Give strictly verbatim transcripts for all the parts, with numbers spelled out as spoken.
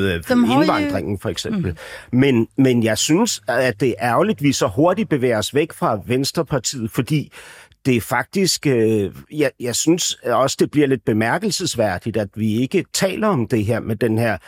mod indvandringen, for eksempel. Mm. Men, men jeg synes, at det er ærgerligt, at vi så hurtigt bevæger os væk fra Venstrepartiet, fordi det er faktisk, øh, jeg, jeg synes også, det bliver lidt bemærkelsesværdigt, at vi ikke taler om det her med den her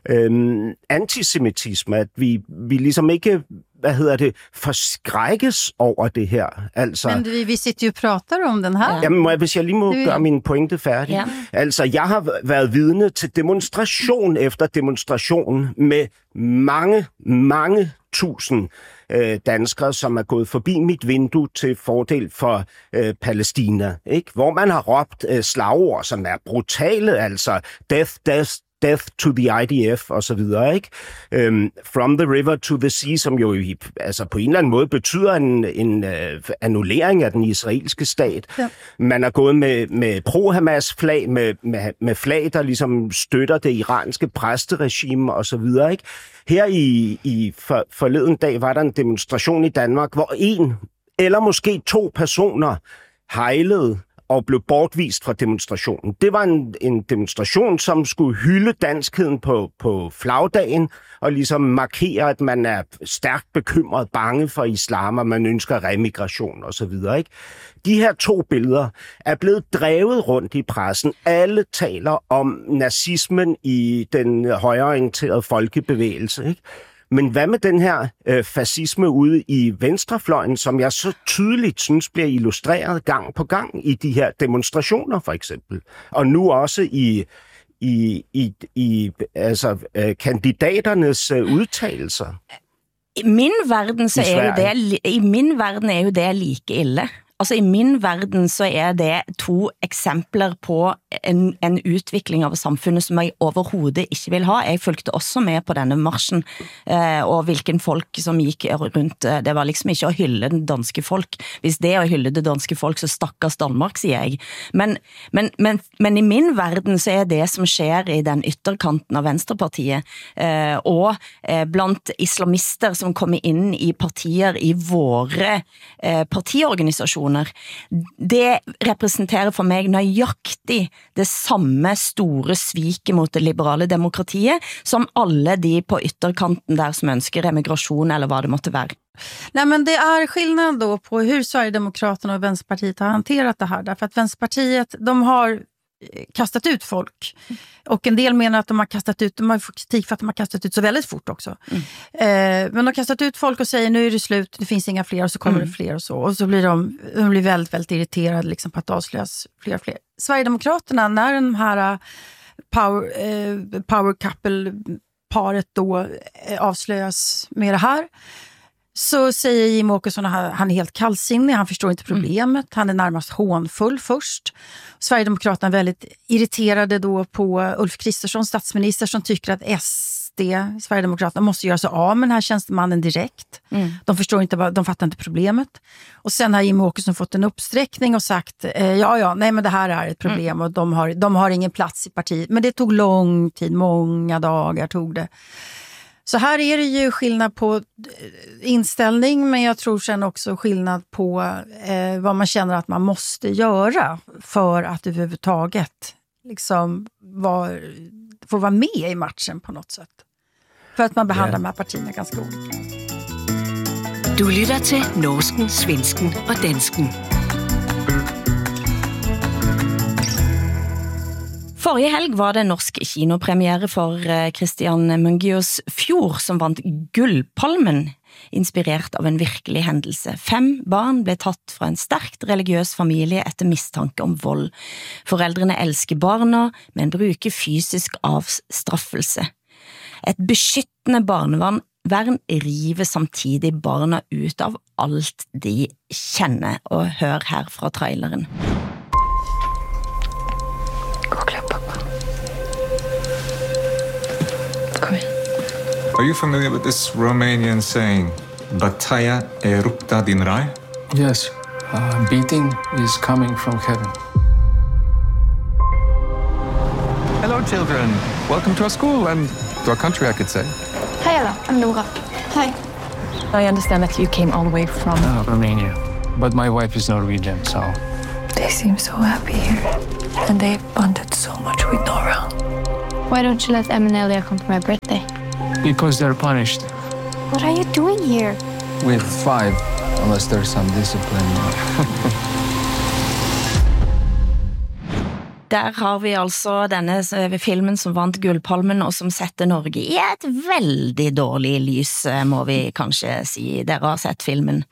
Øhm, antisemitisme, at vi, vi ligesom ikke, hvad hedder det, forskrækkes over det her. Altså, men vi, vi sitter jo og prater om den her. Jamen, må jeg, hvis jeg lige må gøre min pointe færdig. Ja. Altså, jeg har været vidne til demonstration efter demonstration med mange, mange tusind øh, danskere, som er gået forbi mit vindue til fordel for øh, Palæstina, ikke? Hvor man har råbt øh, slagord, som er brutale, altså death, death, Death to the I D F og så videre, ikke? Um, from the river to the sea, som jo i, altså på en eller anden måde betyder en, en uh, annullering af den israelske stat. Ja. Man er gået med, med pro-Hamas-flag, med, med, med flag, der ligesom støtter det iranske præsteregime og så videre, ikke? Her i, i for, forleden dag var der en demonstration i Danmark, hvor en eller måske to personer hejlede og blev bortvist fra demonstrationen. Det var en, en demonstration, som skulle hylde danskheden på, på flagdagen, og ligesom markere, at man er stærkt bekymret, bange for islam, og man ønsker remigration og så videre, ikke? De her to billeder er blevet drevet rundt i pressen. Alle taler om nazismen i den højreorienterede folkebevægelse, ikke? Men hvad med den her øh, fascisme ude i venstrefløjen, som jeg så tydeligt synes bliver illustreret gang på gang i de her demonstrationer, for eksempel. Og nu også i, i, i, i altså, øh, kandidaternes øh, udtalelser. I min verden, så er jo det, i min verden er jo det like ille. Altså i min verden så er det to eksempler på en, en utvikling av samfunnet som jeg overhovedet ikke vil ha. Jeg fulgte også med på denne marsjen, eh, og hvilken folk som gik rundt. Det var liksom ikke å hylle den danske folk. Hvis det er å hylle det danske folk, så stakkars Danmark, sier jeg. Men, men, men, men i min verden så er det som skjer i den ytterkanten av Venstrepartiet, eh, og eh, blant islamister som kommer inn i partier i våre eh, partiorganisasjoner, det representerer for meg nøyaktig det samme store sviket mot det liberale demokratiet som alle de på ytterkanten där som önskar emigrasjon eller vad det måtte være. Nej, men det är skillnad då på hur Sverigedemokraterna och Vänsterpartiet har hanterat det här. Därför att Vänsterpartiet, de har kastat ut folk. Och en del menar att de har kastat ut, de har fått kritik för att de har kastat ut så väldigt fort också. Mm. Eh, men de har kastat ut folk och säger nu är det slut, det finns inga fler och så kommer mm. det fler och så. Och så blir de, de blir väldigt, väldigt irriterade liksom på att avslöjas fler och fler. Sverigedemokraterna, när den här power, eh, power couple-paret då eh, avslöjas med det här, så säger Jimmie Åkesson att han är helt kallsinnig, han förstår inte problemet, han är närmast hånfull först. Sverigedemokraterna är väldigt irriterade då på Ulf Kristersson, statsminister, som tycker att S D, Sverigedemokraterna, måste göra sig av med den här tjänstemannen direkt. Mm. De förstår inte, de fattar inte problemet. Och sen har Jimmie Åkesson fått en uppsträckning och sagt, eh, ja ja, nej men det här är ett problem mm. och de har, de har ingen plats i partiet. Men det tog lång tid, många dagar tog det. Så här är det ju skillnad på inställning, men jag tror sen också skillnad på eh, vad man känner att man måste göra för att överhuvudtaget liksom var, få vara med i matchen på något sätt. För att man behandlar yeah. de här partierna ganska olika. Du lytter til norsken, svensken og dansken. Forrige helg var det norsk kinopremiere for Christian Mungios Fjord, som vant Gullpalmen, inspirert av en virkelig hendelse. Fem barn ble tatt fra en sterkt religiøs familie etter mistanke om vold. Foreldrene elsker barna, men bruker fysisk avstraffelse. Et beskyttende barnevern Vern river samtidig barna ut av alt de kjenner, og hør her fra traileren. Gå og klap pappa. Kom igen. Are you familiar with this Romanian saying, Bataia e rupta din rai? Yes, uh, beating is coming from heaven. Hello children, welcome to our school and to our country, I could say. Hi Ella, I'm Nora. Hi. I understand that you came all the way from... Uh, Romania, but my wife is Norwegian, so... They seem so happy here. And they bonded so much with Nora. Why don't you let Em and Elia come for my birthday? Because they're punished. What are you doing here? We have five, unless there's some discipline. Der har vi altså denne filmen som vant Guldpalmen, og som setter Norge i et veldig dårlig lys, må vi kanskje si. Dere har sett filmen.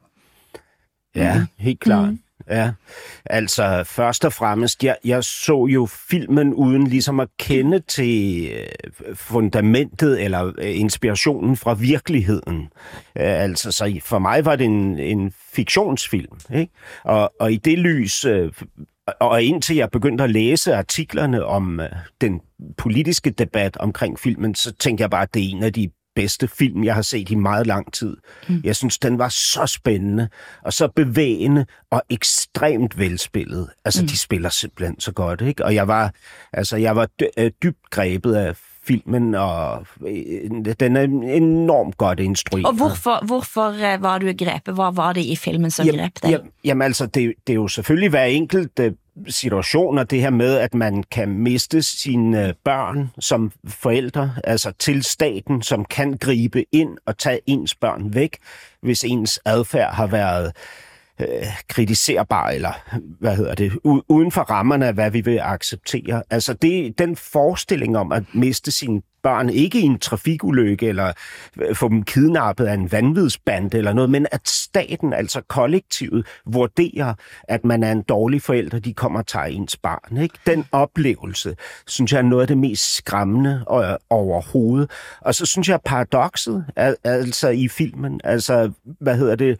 Ja, helt klart. Mm. Ja, altså først og fremmest, jeg, jeg så jo filmen uden ligesom at kende til fundamentet eller inspirationen fra virkeligheden. Altså, så for mig var det en, en fiktionsfilm, ikke? Og, og i det lys, og indtil jeg begyndte at læse artiklerne om den politiske debat omkring filmen, så tænkte jeg bare, at det er en af de bedste film, jeg har set i meget lang tid. Mm. Jeg synes, den var så spændende, og så bevægende, og ekstremt velspillet. Altså, mm. de spiller simpelthen så godt, ikke? Og jeg var, altså, jeg var dybt grebet af filmen, og den er enormt godt instrueret. Og hvorfor, hvorfor var du grebet? Hvad var det i filmen, som jamen, greb dig? Jamen, jamen altså, det, det er jo selvfølgelig hver enkelt situationer, det her med, at man kan miste sine børn som forældre, altså til staten, som kan gribe ind og tage ens børn væk, hvis ens adfærd har været øh, kritiserbar, eller hvad hedder det, uden for rammerne af, hvad vi vil acceptere. Altså det, den forestilling om at miste sine børn, ikke i en trafikulykke, eller få dem kidnappet af en vanvidsbande eller noget, men at staten, altså kollektivet, vurderer, at man er en dårlig forælder, de kommer og tager ens barn. Ikke? Den oplevelse, synes jeg, er noget af det mest skræmmende overhovedet. Og så synes jeg, paradokset, altså i filmen, altså, hvad hedder det,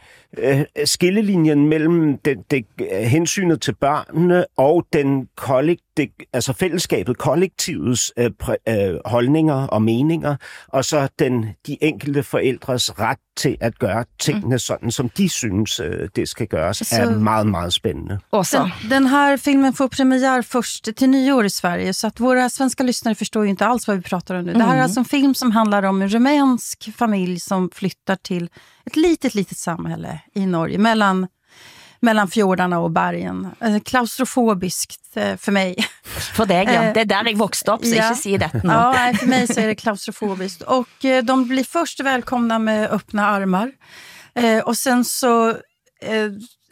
skillelinjen mellem det, det, hensynet til børnene og den kollekt, det, altså fællesskabet, kollektivets øh, præ, øh, holdninger og meninger, og så den, de enkelte forældres ret til at gøre tingene mm. sådan, som de synes, øh, det skal gøres, så er meget, meget spændende. Den, den här filmen får premiär först till nyår i Sverige, så att våra svenska lyssnare förstår ju inte alls vad vi pratar om nu. Mm. Det här är alltså en film som handlar om en rumänsk familj som flyttar till ett litet, litet samhälle i Norge, mellan mellan fjordarna och bergen. Klaustrofobiskt för mig. För dig, ja. Det är där jag vuxit upp, så ja. Inte säga det. Ja, för mig så är det klaustrofobiskt. Och de blir först välkomna med öppna armar. Och sen så eh,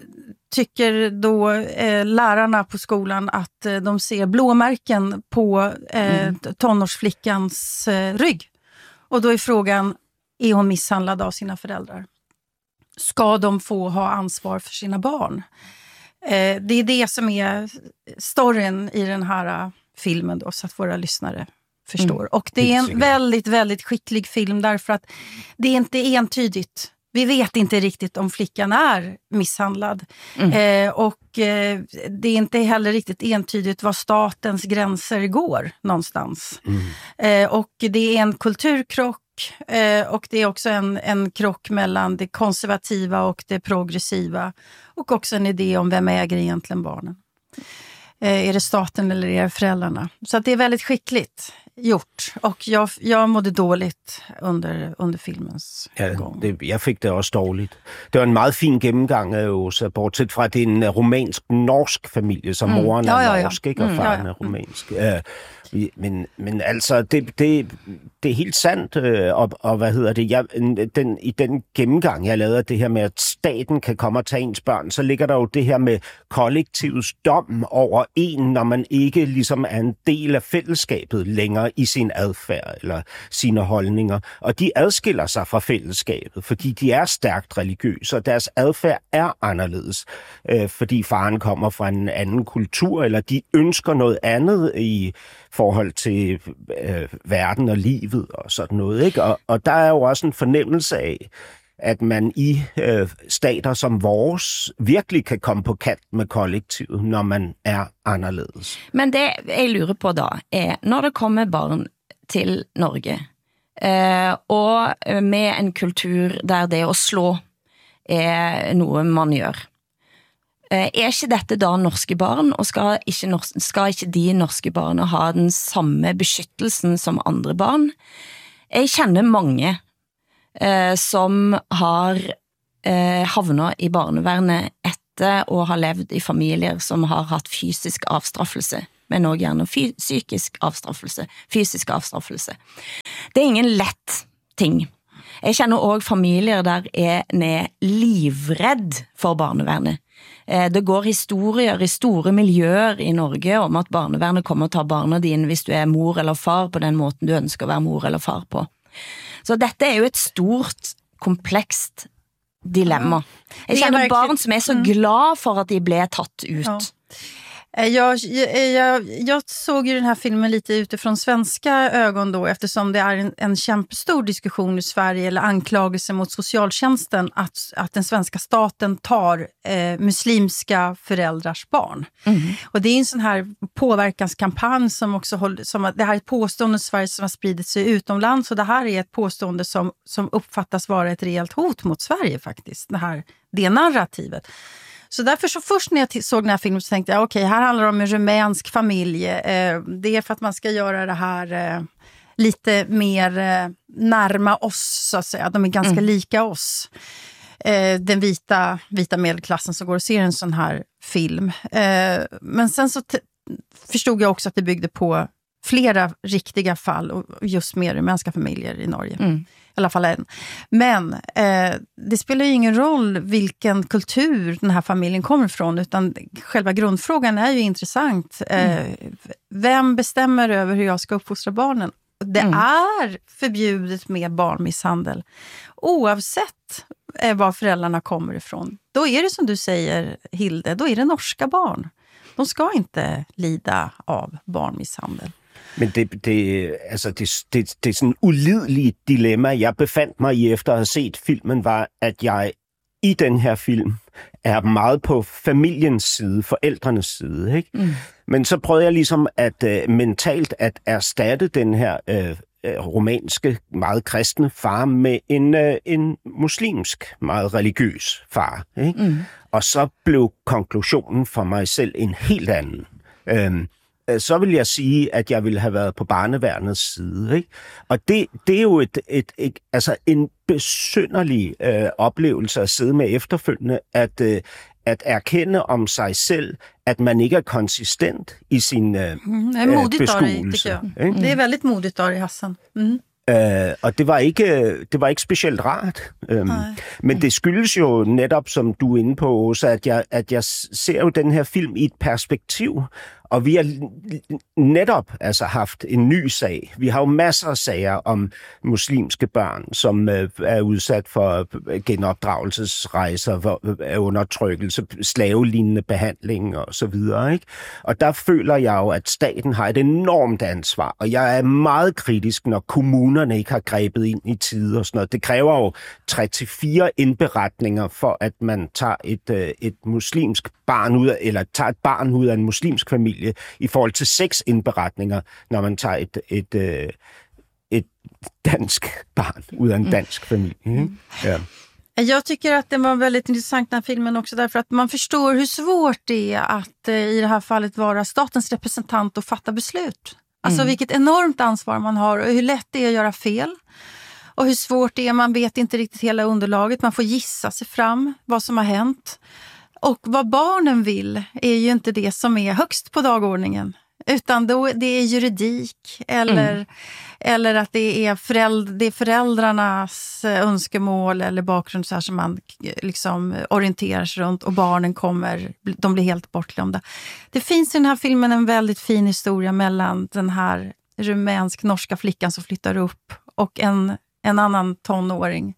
tycker då eh, lärarna på skolan att eh, de ser blåmärken på eh, mm. tonårsflickans eh, rygg. Och då är frågan, är hon misshandlad av sina föräldrar? Ska de få ha ansvar för sina barn? Eh, det är det som är storyn i den här filmen då, så att våra lyssnare förstår. Mm. Och det är en väldigt, väldigt skicklig film därför att det är inte entydigt. Vi vet inte riktigt om flickan är misshandlad. Mm. Eh, och eh, det är inte heller riktigt entydigt var statens gränser går någonstans. Mm. Eh, och det är en kulturkrock. Eh, och det är också en, en krock mellan det konservativa och det progressiva. Och också en idé om vem äger egentligen barnen. Eh, är det staten eller är det föräldrarna? Så att det är väldigt skickligt gjort. Och jag, jag mådde dåligt under, under filmens ja, gång. Det, jeg fik det også dårligt. Det var en meget fin gennemgang af Åsa, bortset fra, at det er en romansk-norsk familie, som mm. moren er ja, ja, ja. norsk, ikke? Og mm, faren ja, ja. er romansk. Uh, Men, men altså, det, det, det er helt sandt, øh, og, og hvad hedder det, jeg, den, i den gennemgang, jeg lavede af det her med, at staten kan komme og tage ens børn, så ligger der jo det her med kollektivets dom over en, når man ikke ligesom er en del af fællesskabet længere i sin adfærd eller sine holdninger. Og de adskiller sig fra fællesskabet, fordi de er stærkt religiøse, og deres adfærd er anderledes, øh, fordi faren kommer fra en anden kultur, eller de ønsker noget andet i forhold til øh, verden og livet og sådan noget, ikke? Og, og der er jo også en fornemmelse af, at man i øh, stater som vores virkelig kan komme på kant med kollektivet, når man er anderledes. Men det jeg lurer på da, er, når det kommer barn til Norge, øh, og med en kultur der det at slå er noget man gør, er ikke dette da norske barn, og skal ikke, norsk, skal ikke de norske barna ha den samme beskyttelsen som andre barn? Jeg kjenner mange eh, som har eh, havnet i barnevernet etter å ha levd i familier som har hatt fysisk avstraffelse men også gjerne fy- psykisk avstraffelse, fysisk avstraffelse. Det er ingen lett ting. Jeg kjenner også familier der er ned livredd for barnevernet. Det går historier i store miljøer i Norge om at barnevernet kommer og tar barna dine hvis du er mor eller far på den måten du ønsker å være mor eller far på. Så dette er jo et stort, komplekst dilemma. Jeg känner barn som är så glad för att de blev tatt ut. Ja. Jag, jag, jag såg ju den här filmen lite utifrån svenska ögon då, eftersom det är en, en kämpestor diskussion i Sverige, eller anklagelse mot socialtjänsten, att, att den svenska staten tar eh, muslimska föräldrars barn. Mm. Och det är en sån här påverkanskampanj som också håller, som, det här är ett påstående i Sverige som har spridit sig utomlands, och det här är ett påstående som, som uppfattas vara ett rejält hot mot Sverige faktiskt, det här, det narrativet. Så därför så först när jag såg den här filmen så tänkte jag, okej, okay, här handlar det om en rumänsk familj. Eh, det är för att man ska göra det här eh, lite mer eh, närma oss, så att säga. De är ganska mm. lika oss. Eh, den vita, vita medelklassen som går och ser en sån här film. Eh, men sen så t- förstod jag också att det byggde på flera riktiga fall, och just med rumänska familjer i Norge. Mm. I alla fall en. Men eh, det spelar ju ingen roll vilken kultur den här familjen kommer ifrån, utan själva grundfrågan är ju intressant. Eh, mm. Vem bestämmer över hur jag ska uppfostra barnen? Det mm. är förbjudet med barnmisshandel. Oavsett eh, var föräldrarna kommer ifrån. Då är det som du säger, Hilde, då är det norska barn. De ska inte lida av barnmisshandel. Men det, det, altså det, det, det sådan ulidelige dilemma, jeg befandt mig i efter at have set filmen, var, at jeg i den her film er meget på familiens side, forældrenes side. Ikke? Mm. Men så prøvede jeg ligesom at uh, mentalt at erstatte den her uh, romanske, meget kristne far med en, uh, en muslimsk, meget religiøs far. Ikke? Mm. Og så blev konklusionen for mig selv en helt anden. Um, så vil jeg sige, at jeg ville have været på barneværnets side. Ikke? Og det, det er jo et, et, et, altså en besynderlig øh, oplevelse at sidde med efterfølgende, at, øh, at erkende om sig selv, at man ikke er konsistent i sin øh, mm, det er modigt øh, beskuelse. Ari, mm. Det er väldigt modigt, Ari Hassan. Mm. Uh, og det var ikke det var ikke specielt rart. Um, men det skyldes jo netop, som du er inde på, Åsa, at jeg at jeg ser jo den her film i et perspektiv, og vi har netop altså haft en ny sag. Vi har jo masser af sager om muslimske børn, som uh, er udsat for genopdragelsesrejser, for uh, undertrykkelse, slavelignende behandling og så videre, ikke? Og der føler jeg jo, at staten har et enormt ansvar, og jeg er meget kritisk, når kommunerne ikke har grebet ind i tide og sådan noget. Det kræver jo tre til fire indberetninger for, at man tager et, uh, et muslimsk barn ud af, eller tager et barn ud af en muslimsk familie, i forhold til seks indberetninger, når man tager et, et, et, et dansk barn ud af en dansk familie. Mm. Ja. Jag tycker att det var väldigt intressant den här filmen också, därför att man förstår hur svårt det är att eh, i det här fallet vara statens representant och fatta beslut. Alltså mm. vilket enormt ansvar man har, och hur lätt det är att göra fel. Och hur svårt det är, man vet inte riktigt hela underlaget, man får gissa sig fram vad som har hänt. Och vad barnen vill är ju inte det som är högst på dagordningen. Utan då, det är juridik eller, mm. eller att det är, föräldr, det är föräldrarnas önskemål eller bakgrund så här som man liksom orienterar sig runt, och barnen kommer, de blir helt bortglömda. Det finns i den här filmen en väldigt fin historia mellan den här rumänsk-norska flickan som flyttar upp och en, en annan tonåring.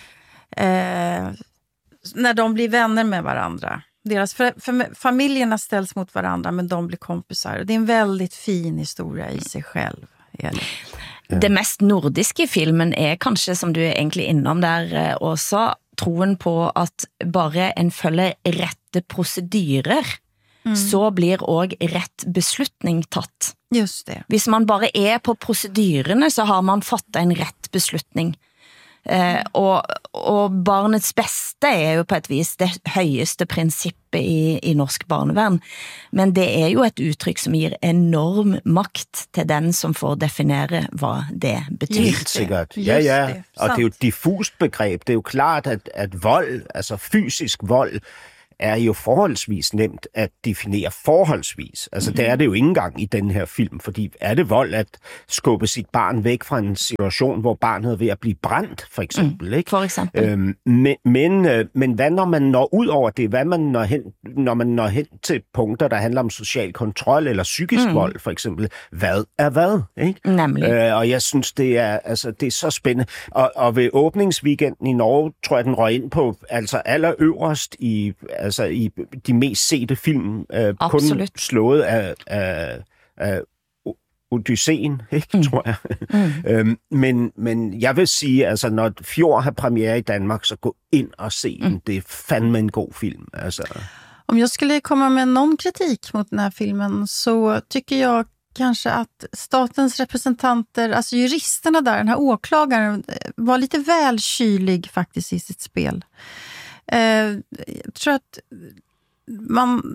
Eh, när de blir vänner med varandra. Deras för, för, familjerna ställs mot varandra, men de blir kompisar. Det är en väldigt fin historia i sig själv. Eller? Det mest nordiske i filmen er kanskje, som du er egentlig innom der også, troen på at bare en følger rette procedurer, mm. så blir også rett beslutning tatt. Just det. Hvis man bare er på procedurerne, så har man fått en rett beslutning. Eh, og, og barnets beste er jo på et vis det høyeste prinsippet i, i norsk barnevern, men det er jo et uttrykk som gir enorm makt til den som får definere hvad det betyder. Helt sikkert, ja ja, og det er jo et diffust begreb. Det er jo klart, at, at vold, altså fysisk vold, er jo forholdsvis nemt at definere forholdsvis. Altså, det er det jo ikke engang i den her film, fordi er det vold at skubbe sit barn væk fra en situation, hvor barnet er ved at blive brændt, for eksempel, mm, ikke? For eksempel. Øhm, men, men, øh, men hvad når man når ud over det? Hvad man når hen, når man når hen til punkter, der handler om social kontrol eller psykisk mm. vold, for eksempel? Hvad er hvad, ikke? Nemlig. Øh, og jeg synes, det er, altså, det er så spændende. Og, og ved åbningsweekenden i Norge, tror jeg, den røg ind på altså allerøverst i, altså, i de mest sete film, øh, kun slået af, af, af Odysseen, ikke, mm. tror jeg. Mm. øhm, men, men jeg vil sige, altså, når Fjord har premiere i Danmark, så gå ind og se den. Mm. Det er fandme en god film. Altså. Om jag skulle komma med någon kritik mot den här filmen så tycker jag kanske att statens representanter, alltså juristerna där, den här åklagaren var lite väl kylig faktiskt i sitt spel. Eh, jag tror att man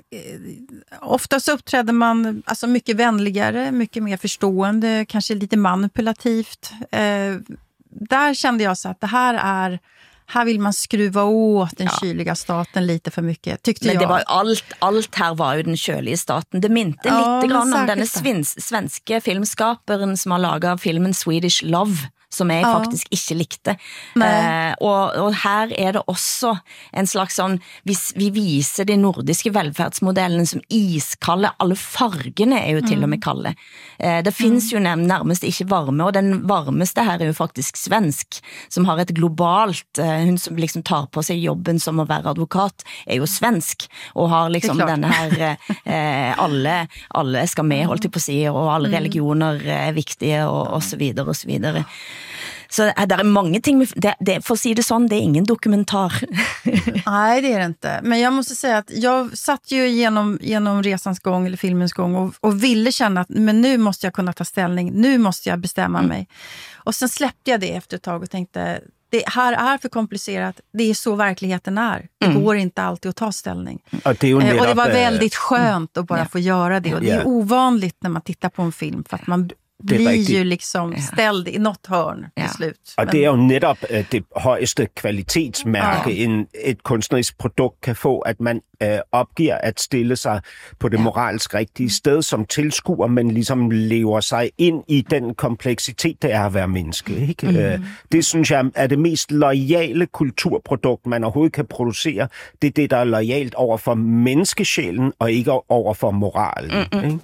ofta så uppträder man alltså mycket vänligare, mycket mer förstående, kanske lite manipulativt. Eh, där kände jag så att det här är här vill man skruva åt den ja. kyliga staten lite för mycket, tyckte men jag. Men det var allt, allt här var ju den kyliga staten. Det minte ja, lite grann om denne svins, svenske filmskaperen som har laget filmen Swedish Love, som jeg ja. faktisk ikke likte. Eh, og, og her er det også en slags sånn, hvis vi viser de nordiske velferdsmodellene som iskalde, alle fargene er jo til og med kalde. Eh, det finns mm. jo nærmest ikke varme, og den varmeste her er jo faktisk svensk, som har et globalt, eh, hun som liksom tar på sig jobben som å være advokat, er jo svensk, og har liksom denne her, eh, alle, alle skal med, holdt jeg på å si, og alle religioner er viktige, og, og så videre, og så videre. Så det är många ting, det, det, för att säga det sån, det är ingen dokumentar. Nej, det är det inte. Men jag måste säga att jag satt ju genom, genom resans gång eller filmens gång och, och ville känna att men nu måste jag kunna ta ställning, nu måste jag bestämma mm. mig. Och sen släppte jag det efter ett tag och tänkte, det här är för komplicerat, det är så verkligheten är. Det mm. går inte alltid att ta ställning. Och det, och det var väldigt skönt att bara mm. få göra det. Och det är ovanligt när man tittar på en film för att man blir ju liksom ställd i något hörn ja. til slut. Og det er jo netop uh, det højeste kvalitetsmærke, ja. en, et kunstnerisk produkt kan få, at man uh, opgiver at stille sig på det ja. moralsk rigtige sted som tilskuer, men ligesom lever sig ind i den kompleksitet, det er at være menneske. Ikke? Mm. Uh, det synes jeg er det mest loyale kulturprodukt, man overhovedet kan producere. Det er det, der er loyalt over for menneskesjælen, og ikke over for moralen. Mm-mm. Ikke?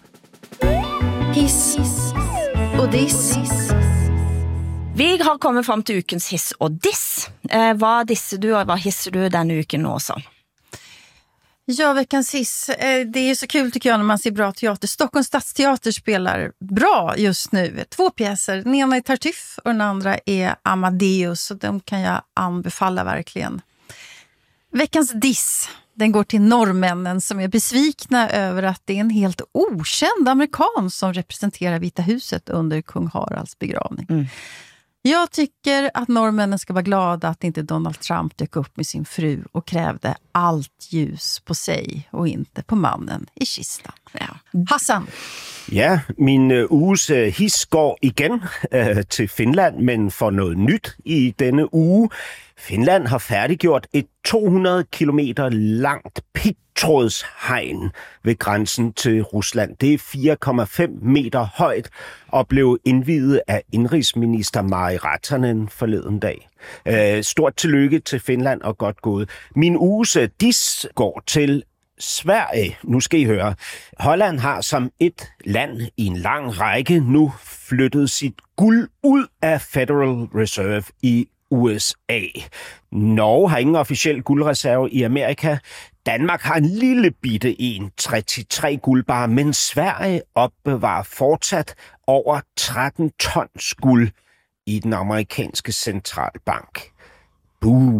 Hiss og diss. Vi har kommet frem til ukens hiss og diss. Eh, hvad disser du, og hvad hisser du denne uken også? Ja, veckans hiss. Eh, det är så kul tycker jag när man ser bra teater. Stockholms stadsteater spelar bra just nu. Två pjäser. Den ena är Tartuffe och den andra är Amadeus. Så de kan jag anbefalla verkligen. Veckans diss. Den går till norrmännen som är besvikna över att det är en helt okänd amerikan som representerar Vita huset under kung Haralds begravning. Mm. Jag tycker att norrmännen ska vara glada att inte Donald Trump dök upp med sin fru och krävde allt ljus på sig och inte på mannen i kistan. Ja. Hassan. Ja, min uh, uges uh, his går igen uh, til Finland, men for noget nyt i denne uge. Finland har færdiggjort et to hundrede kilometer langt pigtrådshegn ved grænsen til Rusland. Det er fire komma fem meter højt og blev indviet af indrigsminister Mari Rantanen forleden dag. Uh, stort tillykke til Finland og godt gået. Min uges uh, dis går til Sverige. Nu skal I høre. Holland har som et land i en lang række nu flyttet sit guld ud af Federal Reserve i U S A. Norge har ingen officiel guldreserve i Amerika. Danmark har en lille bitte en, treogtres guldbar, men Sverige opbevarer fortsat over tretten tons guld i den amerikanske centralbank. Buh.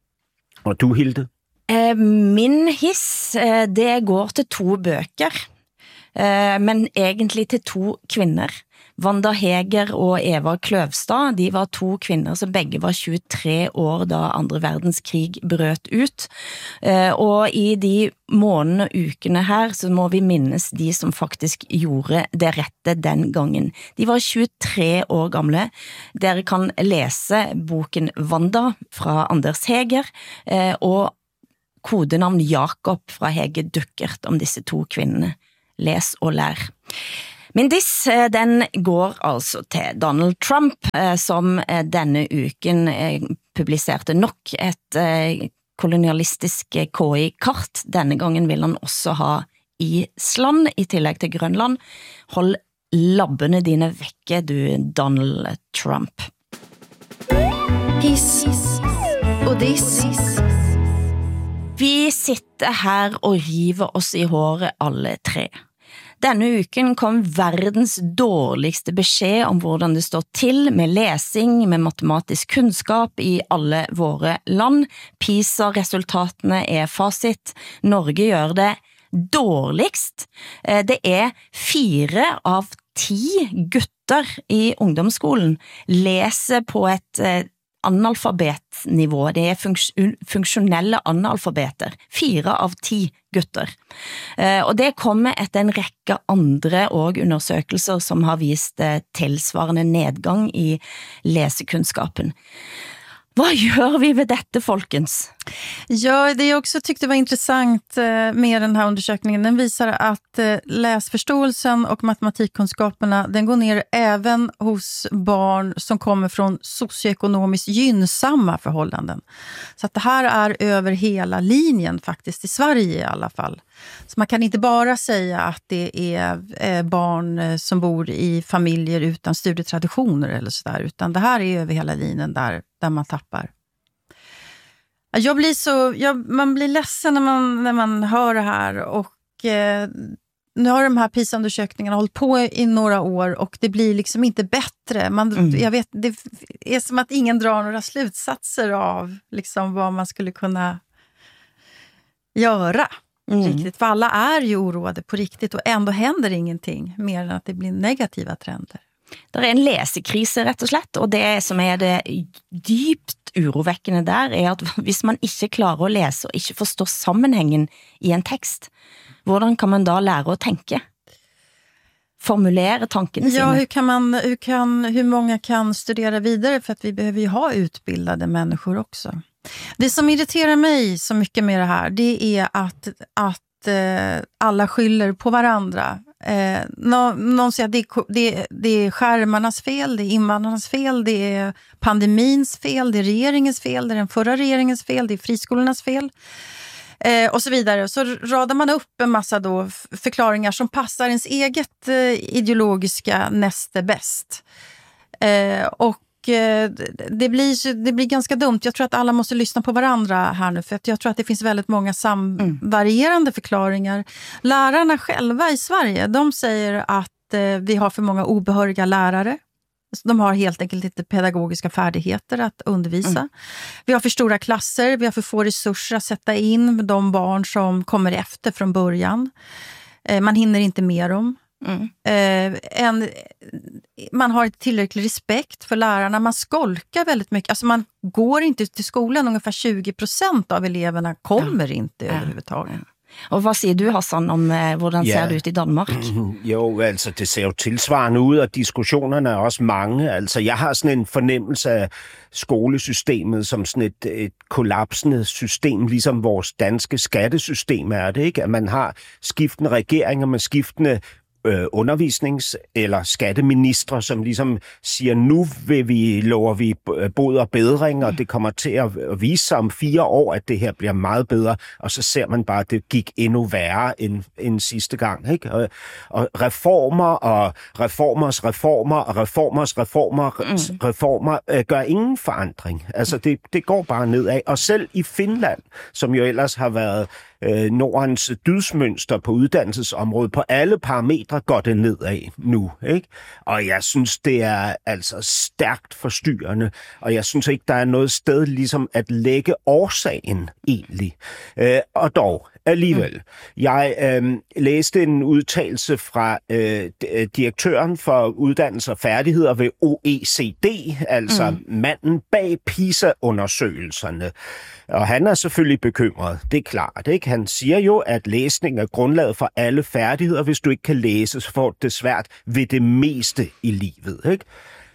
Og du, Hilde? Eh, min hiss, eh, det går til to bøker, eh, men egentlig til to kvinder. Wanda Heger og Eva Kløvstad, de var to kvinder som begge var tjuetre år da andre verdenskrig brøt ut. Eh, og i de månedene og ukene her, så må vi minnes de som faktisk gjorde det rette den gangen. De var tjuetre år gamle. Dere kan lese boken Wanda fra Anders Heger, eh, og kodenavn Jakob fra Hege Duckert om disse to kvinderne. Les og lær. Min diss, den går altså til Donald Trump, som denne uken publiserte nok et kolonialistisk K I-kart. Denne gangen vil han også ha Island i tillegg til Grønland. Hold labbene dine vekke, du Donald Trump. Hiss og diss. Vi sitter her og river oss i håret alle tre. Denne uken kom verdens dårligste beskjed om hvordan det står til med lesing, med matematisk kunnskap i alle våre land. PISA-resultatene er fasit. Norge gjør det dårligst. Det er fire av ti gutter i ungdomsskolen leser på et analfabetnivå. Det er funks funksjonelle analfabeter. Fire av ti gutter. Og det kommer etter en rekke andre og undersøkelser som har vist tilsvarende nedgang i lesekunnskapen. Vad gör vi med detta, folkens? Ja, det jag också tyckte var intressant med den här undersökningen, den visar att läsförståelsen och matematikkunskaperna, den går ner även hos barn som kommer från socioekonomiskt gynnsamma förhållanden. Så att det här är över hela linjen faktiskt, i Sverige i alla fall. Så man kan inte bara säga att det är barn som bor i familjer utan studietraditioner eller sådär, utan det här är över hela linjen där, där man tappar. Jag blir så, jag, man blir ledsen när man, när man hör det här, och eh, nu har de här PISA-undersökningarna hållit på i några år och det blir liksom inte bättre. Man, mm. jag vet, det är som att ingen drar några slutsatser av liksom vad man skulle kunna göra. Mm. Riktigt, för alla är ju oroade på riktigt och ändå händer ingenting mer än att det blir negativa trender. Det er en lesekrise rett og slett, og det som er det dypt urovekkende der er at hvis man ikke klarer å lese og ikke forstår sammenhengen i en tekst, hvordan kan man da lære å tenke? Formulera tankene sine? Ja, hur kan man, hur kan, hur många kan studera vidare, för att vi behöver ju ha utbildade människor också. Det som irriterar mig så mycket med det här, det är att, att eh, alla skyller på varandra. Eh, någon, någon säger att det, det, det är skärmarnas fel, det är invandrarnas fel, det är pandemins fel, det är regeringens fel, det är den förra regeringens fel, det är friskolornas fel. Eh, och så vidare. Så radar man upp en massa då förklaringar som passar ens eget eh, ideologiska näste bäst. Eh, och Det blir, det blir ganska dumt. Jag tror att alla måste lyssna på varandra här nu, för att jag tror att det finns väldigt många samvarierande förklaringar. Lärarna själva i Sverige, de säger att eh, vi har för många obehöriga lärare. De har helt enkelt inte pedagogiska färdigheter att undervisa. Mm. Vi har för stora klasser, vi har för få resurser att sätta in med de barn som kommer efter från början. Eh, man hinner inte med dem. Mm. Eh, en, man har inte tillräcklig respekt för lärarna. Man skolkar väldigt mycket. Alltså man går inte till skolan. Ungefär tjugo procent av eleverna kommer ja. inte ja. överhuvudtaget. Ja. Og hvad siger du, Hassan, om uh, hvordan ja. ser det ud i Danmark? Jo, altså det ser jo tilsvarende ud, og diskussionerne er også mange. Altså jeg har sådan en fornemmelse af skolesystemet som sådan et, et kollapsende system, ligesom vores danske skattesystem er det, ikke? At man har skiftende regeringer med skiftende undervisnings- eller skatteministre, som ligesom siger, nu vil vi, lover vi bod og bedring, og det kommer til at vise sig om fire år, at det her bliver meget bedre, og så ser man bare, at det gik endnu værre end, end sidste gang. Ikke? Og, og reformer og reformers reformer og reformers reformer, mm. reformer øh, gør ingen forandring. Altså det, det går bare nedad. Og selv i Finland, som jo ellers har været øh, Nordens dydsmønster på uddannelsesområdet, på alle parametre går det nedad nu, ikke? Og jeg synes, det er altså stærkt forstyrrende, og jeg synes ikke, der er noget sted ligesom at lægge årsagen egentlig. Øh, og dog, alligevel. Mm. Jeg øh, læste en udtalelse fra øh, direktøren for uddannelse og færdigheder ved O E C D, altså mm. manden bag PISA-undersøgelserne. Og han er selvfølgelig bekymret, det er klart, ikke? Han siger jo, at læsning er grundlaget for alle færdigheder. Hvis du ikke kan læse, så får du det svært ved det meste i livet, ikke?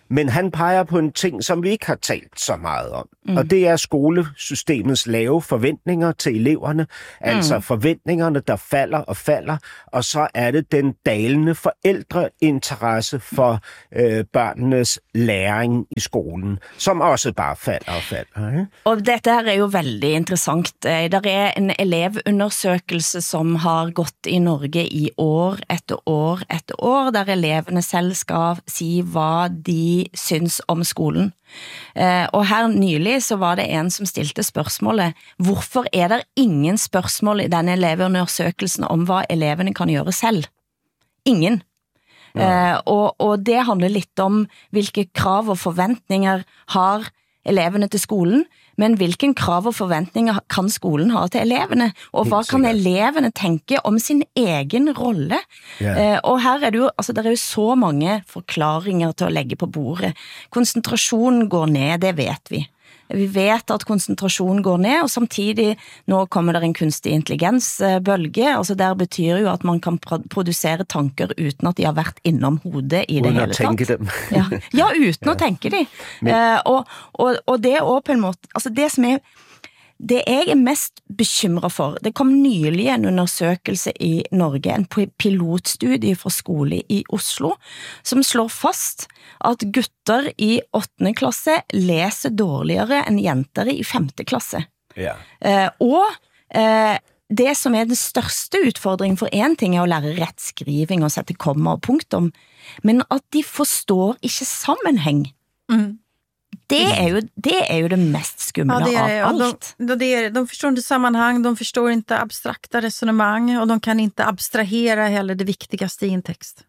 Men han peger på en ting, som vi ikke har talt så meget om. Mm. Og det er skolesystemets lave forventninger til eleverne. Altså mm. forventningerne, der falder og falder. Og så er det den dalende forældreinteresse for øh, børnenes læring i skolen, som også bare falder og falder. Ikke? Og dette her er jo veldig interessant. Der er en elevundersøkelse, som har gått i Norge i år etter år etter år, der eleverne selv skal si hvad de syns om skolen. Uh, og her nylig så var det en som stilte spørgsmålet, hvorfor er der ingen spørgsmål i denne elevundersøkelsen om hvad eleverne kan gøre selv? Ingen. Ja. Uh, og, og det handler lidt om, hvilke krav og forventninger har eleverne til skolen, men hvilken krav og forventninger kan skolen ha til eleverne, og hvad kan eleverne tænke om sin egen rolle? Yeah. Uh, og her er det jo, altså der er jo så mange forklaringer til at lægge på bordet. Koncentrationen går ned, det vet vi. Vi vet at koncentrationen går ned, og samtidig nå kommer der en kunstig intelligensbølge, altså der betyder jo at man kan producere tanker uden at de har været innom hovedet i det hele tatt. Dem. ja. ja, uten ja. At tænke det. Men... Uh, og, og, og det er også på en måte, altså det som er, det jeg er mest bekymret for, det kom nylig en undersøkelse i Norge, en pilotstudie fra skole i Oslo, som slår fast at gutter i åttende klasse læser dårligere end jenter i femte klasse. Ja. Uh, og uh, det som er den største udfordringen for en ting er at lære rettskriving og sætte komma og punktum, men at de forstår ikke sammenhæng. Mm. Det är ju det är ju det mest skumla ja, det är, av allt. De, de, de, de förstår inte sammanhang, de förstår inte abstrakta resonemang och de kan inte abstrahera heller det viktigaste i en text.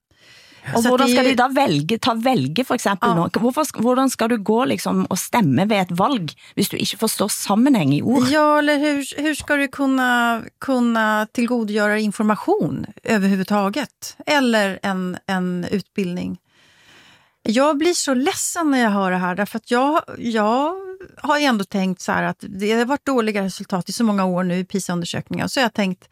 Og hvordan skal du da velge, ta velge for eksempel ja. Nå? Hvorfor, hvordan skal du gå liksom og stemme ved et valg, hvis du ikke forstår sammenhæng i ord? Ja, eller hur, hur ska du kunna, kunna tillgodogöra information överhuvudtaget? Eller en, en utbildning? Jag blir så ledsen när jag hör det här, därför att jag, jag har ändå tänkt så här att det har varit dåliga resultat i så många år nu i PISA-undersökningar, så jag har tänkt,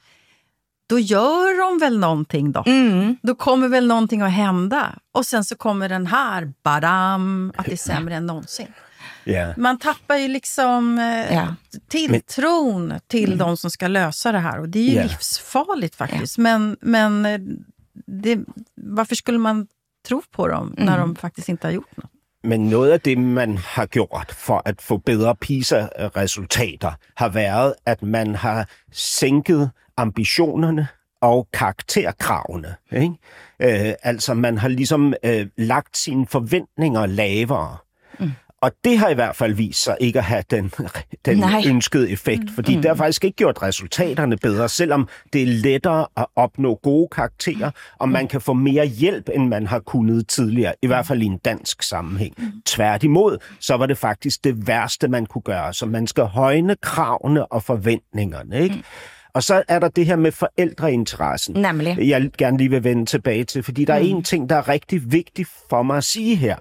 då gör de väl någonting då. Mm. Då kommer väl någonting att hända. Och sen så kommer den här, badam, att det är sämre än någonsin. Yeah. Man tappar ju liksom eh, yeah. tilltron men, till mm. de som ska lösa det här. Och det är ju yeah. livsfarligt faktiskt. Yeah. Men, men det, varför skulle man tro på dem när mm. de faktiskt inte har gjort något? Men noget af det, man har gjort for at få bedre PISA-resultater, har været, at man har sænket ambitionerne og karakterkravene. Ikke? Øh, altså, man har ligesom øh, lagt sine forventninger lavere. Mm. Og det har i hvert fald vist sig ikke at have den, den ønskede effekt, fordi mm. det har faktisk ikke gjort resultaterne bedre, selvom det er lettere at opnå gode karakterer, og man kan få mere hjælp, end man har kunnet tidligere, i hvert fald i en dansk sammenhæng. Mm. Tværtimod, så var det faktisk det værste, man kunne gøre, så man skal højne kravene og forventningerne, ikke? Mm. Og så er der det her med forældreinteressen, Nemlig. jeg gerne lige vil vende tilbage til, fordi der er mm. en ting, der er rigtig vigtig for mig at sige her.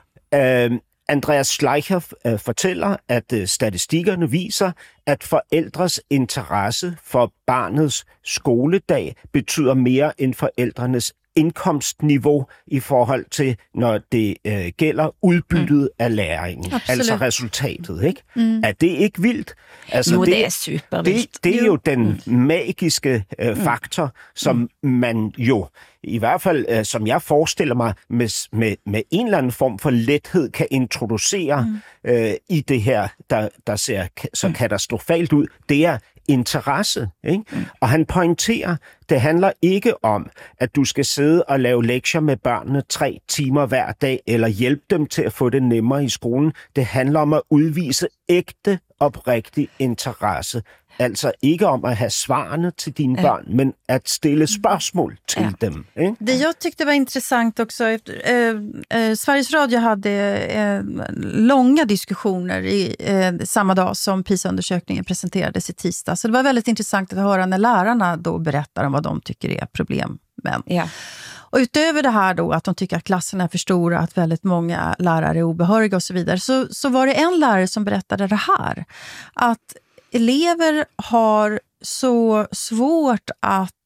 Øh, Andreas Schleicher øh, fortæller, at øh, statistikkerne viser, at forældres interesse for barnets skoledag betyder mere end forældrenes indkomstniveau i forhold til, når det øh, gælder udbyttet mm. af læringen. Absolut. Altså resultatet, ikke? Mm. Er det ikke vildt? Altså, jo, det, det er super vildt. Det, det er jo den mm. magiske øh, faktor, som mm. man jo, i hvert fald øh, som jeg forestiller mig, med, med, med en eller anden form for lethed kan introducere mm. øh, i det her, der, der ser så mm. katastrofalt ud. Det er interesse, ikke? Mm. Og han pointerer, det handler ikke om, at du skal sidde og lave lektier med børnene tre timer hver dag, eller hjælpe dem til at få det nemmere i skolen. Det handler om at udvise ægte, oprigtig interesse. Altså ikke om at have svarene till dina barn, men att ställa spørgsmål till ja. dem. Eh? Det jag tyckte var intressant också, eh, eh, Sveriges Radio hade eh, långa diskussioner i, eh, samma dag som PISA-undersökningen presenterades i tisdag. Så det var väldigt intressant att höra när lärarna då berättar om vad de tycker är problem. Men. Ja. Och utöver det här då, att de tycker att klasserna är för stora, att väldigt många lärare är obehöriga och så vidare, så, så var det en lärare som berättade det här. Att elever har så svårt att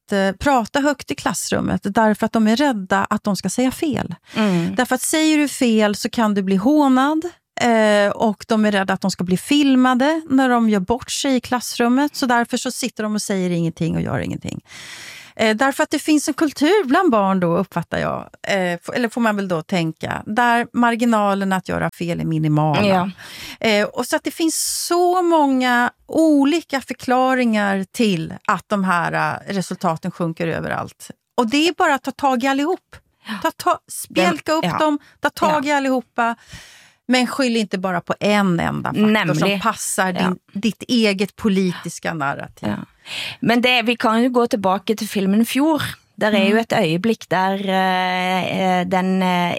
att eh, prata högt i klassrummet därför att de är rädda att de ska säga fel. Mm. Därför att säger du fel så kan du bli hånad eh, och de är rädda att de ska bli filmade när de gör bort sig i klassrummet. Så därför så sitter de och säger ingenting och gör ingenting. Eh, därför att det finns en kultur bland barn då, uppfattar jag. Eh, eller får man väl då tänka. Där marginalen att göra fel är minimala. Ja. Eh, och så att det finns så många olika förklaringar till att de här uh, resultaten sjunker överallt. Och det är bara att ta tag i allihop. Ta, ta, spjälka upp ja. dem, ta tag i ja. allihopa. Men skyll inte bara på en enda faktor Nämlig. som passar din, ja. ditt eget politiska narrativ. Ja. Men det, vi kan ju gå tillbaka till filmen Fjord. Där är mm. ju ett ögonblick där uh, den uh,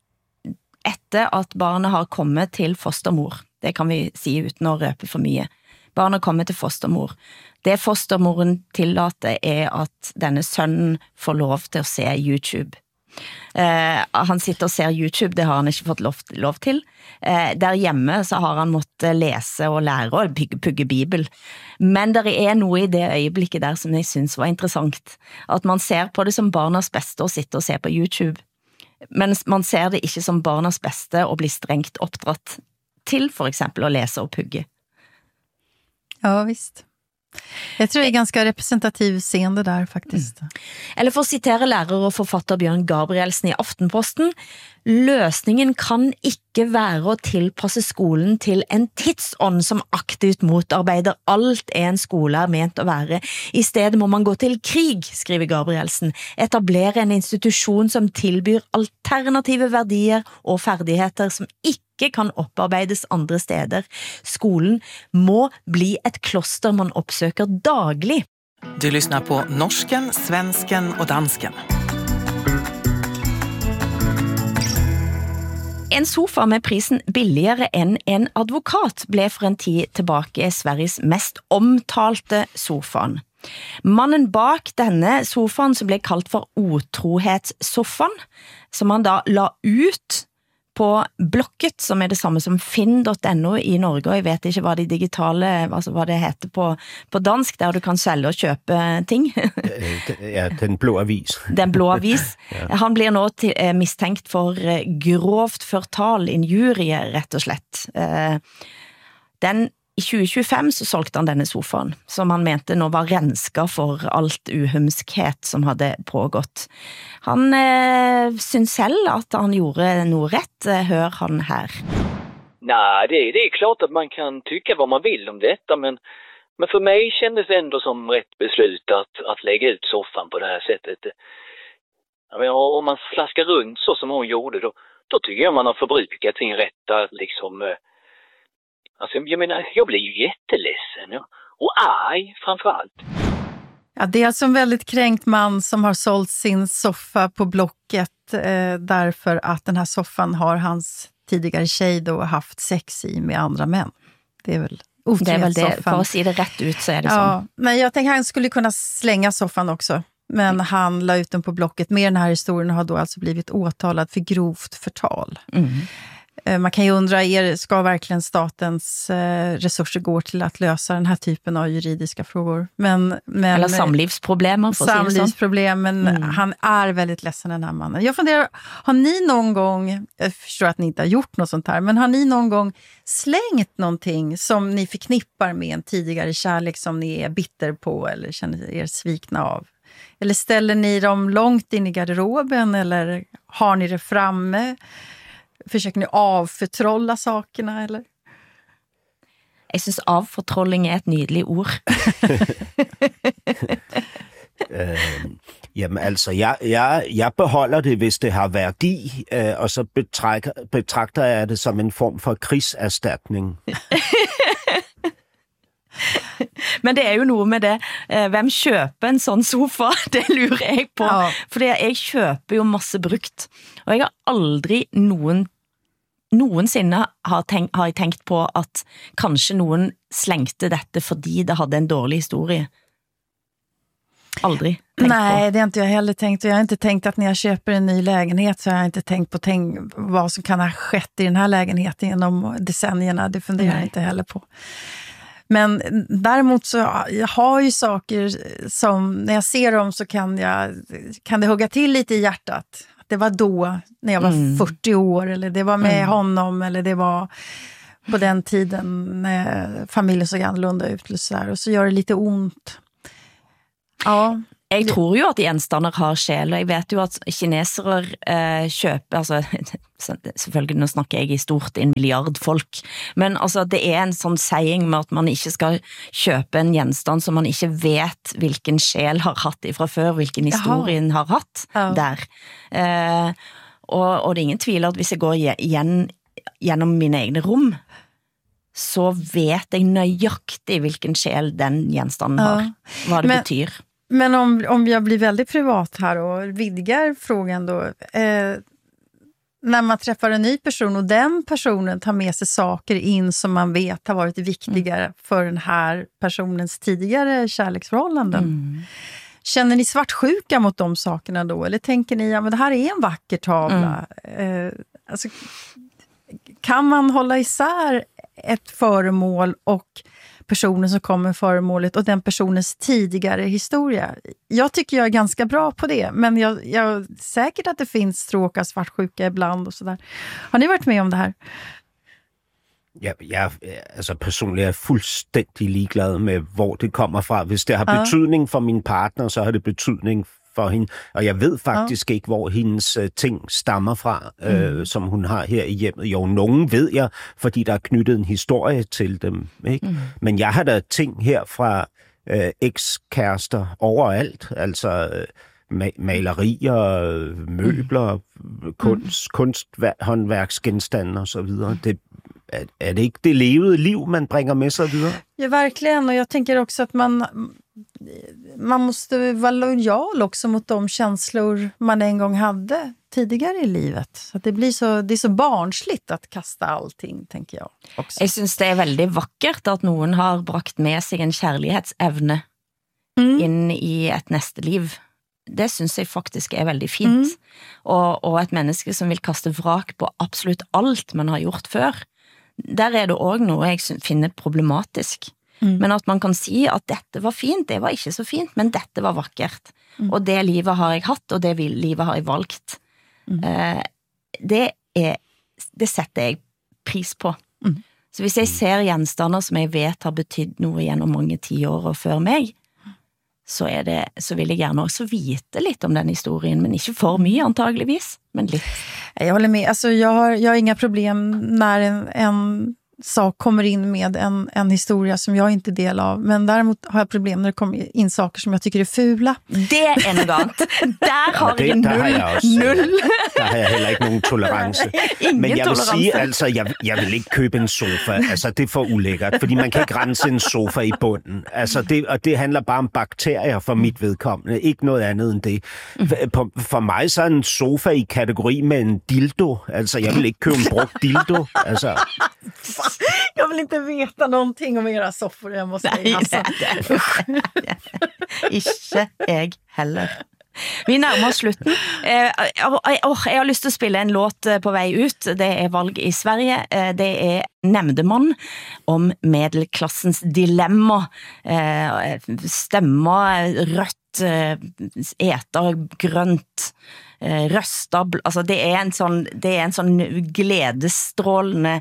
efter att barnet har kommit till fostermor. Det kan vi si utan att røpe for mye. Barnet kommer till fostermor. Det fostermoren tillater är att denne sønnen får lov till att se YouTube. Uh, han sitter och ser YouTube, det har han inte fått lov, lov till. Uh, där hemma så har han måttet läsa och lära och pugge, pugge bibel. Men det är nog i det ögonblicket där som jag syns var intressant. Att man ser på det som barnas bästa och sitter och ser på YouTube. Men man ser det inte som barnas bästa och blir strängt uppdratt till för exempel att läsa och pugge. Ja, visst. Jag tror det är ganska representativ scen det där faktiskt. Mm. Eller för att citera lärare och författare Bjørn Gabrielsen i Aftenposten, løsningen kan ikke være å tilpasse skolen til en tidsånd som aktivt motarbeider alt en skole er ment å være. I stedet må man gå til krig, skriver Gabrielsen, etablere en institution som tilbyr alternative verdier og ferdigheter som ikke kan opparbeides andre steder. Skolen må bli et kloster man oppsøker daglig. Du lyssnar på norsken, svensken och dansken. En sofa med prisen billigere enn en advokat ble for en tid tilbake Sveriges mest omtalte sofaen. Mannen bak denne sofaen som ble kalt for otrohetssofaen, som han da la ut på Blocket, som er det samme som finn punktum no i Norge, og jeg vet ikke hva de digitale, altså hva det heter på, på dansk, der du kan selge og kjøpe ting. Ja, den blå avis. Den blå avis. Ja. Han blir nå til, eh, mistenkt for eh, grovt fortal, injurie, rett og slett. Eh, den I tjue tjuefem så solgte han denne sofaen, som han mente nå var renska for alt uhumskhet som hadde pågått. Han eh, synes selv at han gjorde noe rätt. Hör han här. Nej, det, det är klart att man kan tycka vad man vill om detta, men, men för mig kändes det ändå som rätt beslut att, att lägga ut soffan på det här sättet. Jag menar, om man slaskar runt så som hon gjorde, då, då tycker jag man har förbrukat sin rätta liksom... Alltså, jag menar, jag blir ju jätteledsen ja. Och arg framförallt. Ja, det är alltså en väldigt kränkt man som har sålt sin soffa på Blocket eh, därför att den här soffan har hans tidigare tjej då haft sex i med andra män. Det är väl otroligt. Det är väl det, för att se det rätt ut så är det ja, så. Men jag tänker han skulle kunna slänga soffan också. Men mm. han la ut den på Blocket med den här historien och har då alltså blivit åtalad för grovt förtal. Mm. Man kan ju undra, är, ska verkligen statens eh, resurser gå till att lösa den här typen av juridiska frågor? Men, men, Eller samlivsproblem. Samlivsproblem, men mm. han är väldigt ledsen den här mannen. Jag funderar, har ni någon gång, jag förstår att ni inte har gjort något sånt här, men har ni någon gång slängt någonting som ni förknippar med en tidigare kärlek som ni är bitter på eller känner er svikna av? Eller ställer ni dem långt in i garderoben eller har ni det framme? Försöker ni avförtrolla sakerna, eller? Jag synes avfortrolling är ett nydelig ord. øh, jamen altså, jeg, jeg, jeg beholder det, hvis det har værdi, øh, og så betrækker, betragter jeg det som en form for krigserstatning. Men det är ju nog med det. Vem köper en sån sofa? Det lurer jag på. Ja. För jag köper ju masse brukt. Och jag har aldrig någon noensinne har, tenkt, har jeg tenkt på at kanskje noen slengte dette fordi det hade en dårlig historie. Aldrig tänkt Nej, på. Det har inte jag heller tänkt. Jag har inte tänkt att när jag köper en ny lägenhet så har jag inte tänkt på tänk, vad som kan ha skett i den här lägenheten genom decennierna. Det funderar jag inte heller på. Men däremot så jag har ju saker som när jag ser dem så kan, jag, kan det hugga till lite i hjärtat. Det var då när jag var mm. fyrtio år eller det var med mm. honom eller det var på den tiden när familjen såg annorlunda ut och så, och så gör det lite ont. Ja. Jeg tror jo at gjenstander har sjæl, og jeg vet jo at kinesere eh, kjøper, altså selvfølgelig nå snakker jeg i stort en milliard folk, men altså det er en sånn saying med at man ikke skal kjøpe en gjenstand som man ikke vet hvilken sjæl har hatt ifra før, hvilken historien har hatt ja. Der. Eh, og, og det er ingen tvil at hvis jeg går igjen, gjennom mine egne rom, så vet jeg nøyaktig hvilken sjæl den gjenstanden har, hva det men, betyr. Men om, om jag blir väldigt privat här och vidgar frågan då, eh, när man träffar en ny person och den personen tar med sig saker in som man vet har varit viktigare mm. för den här personens tidigare kärleksförhållanden. Mm. Känner ni svartsjuka mot de sakerna då? Eller tänker ni, ja men det här är en vacker tavla. Mm. Eh, alltså, kan man hålla isär ett föremål och personen som kommer föremålet och den personens tidigare historia? Jag tycker jag är ganska bra på det, men jag, jag säkert att det finns stråkar svartsjuka ibland och sådär. Har ni varit med om det här? Ja, jeg altså personligt er fuldstændig ligeglad med, hvor det kommer fra. Hvis det har ja. betydning for min partner, så har det betydning for hende. Og jeg ved faktisk ja. ikke, hvor hendes uh, ting stammer fra, uh, mm. som hun har her i hjemmet. Jo, nogen ved jeg, fordi der er knyttet en historie til dem. Ikke? Mm. Men jeg har da ting her fra uh, ekskærester overalt. Altså uh, ma- malerier, møbler, mm. kunst, kunsthåndværksgenstande og så videre. Det Er, er det ikke det levede liv, man bringer med sig videre? Ja, verkligen. Och jag tänker också att man, man måste vara lojal också mot de känslor man en gång hade tidigare i livet. Så att det blir så, det är så barnsligt att kasta allting, tänker jag också. Jag syns det är väldigt vackert att någon har brakt med sig en kärlighetsevne mm. in i ett nästa liv. Det syns jeg faktisk er veldig fint. Mm. Og, og et menneske som vil kaste vrak på absolutt alt man har gjort før, der er det også noe jeg finner problematisk. Mm. Men at man kan si at dette var fint, det var ikke så fint, men dette var vakkert. Mm. Og det livet har jeg hatt, og det livet har jeg valgt. Mm. Eh, det, er, det setter jeg pris på. Mm. Så hvis jeg ser gjenstander som jeg vet har betydd noe gjennom mange tiår og før meg, så, är det, så vill jag gärna också veta lite om den historien, men inte för mycket antagligen, men lite. Jag håller med. Alltså, jag, har, jag har inga problem när en, en sak kommer in med en, en historia som jag inte är del av, men däremot har jag problem när det kommer in saker som jag tycker är fula. Det är något annat. Där har ja, jag null. Har jag också, null. Der har jeg heller ikke nogen tolerance. Ingen men jeg vil tolerance. sige, altså, jeg, jeg vil ikke købe en sofa. Altså, det er for ulækkert, fordi man kan ikke rense en sofa i bunden. Altså, det, og det handler bare om bakterier for mit vedkommende. Ikke noget andet end det. For, for mig så er en sofa i kategori med en dildo. Altså, jeg vil ikke købe en brugt dildo. Altså... Jag vill inte veta någonting om era soffor, jag måste säga. Alltså. Ikke jeg heller. Vi nærmer oss slutten. Eh, jeg har lyst til å spille en låt på vei ut. Det er valg i Sverige. Det er Nämndemann om medelklassens dilemma. Eh, stemmer rødt, eter grønt, røster. Altså det er en sånn, det er en sånn gledesstrålende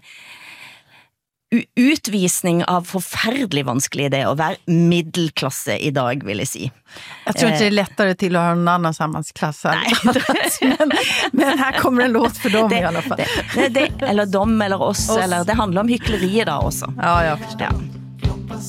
utvisning av forferdelig vanskelig det å være middelklasse i dag, vill jag säga. Jag tror inte det är lättare till att ha någon annan samhällsklass. men, men här kommer en låt för dem det, i alla fall. Det, det, eller dem eller oss, oss. Eller det handlar om hyckleri då också. Ja, jag förstår. Ja.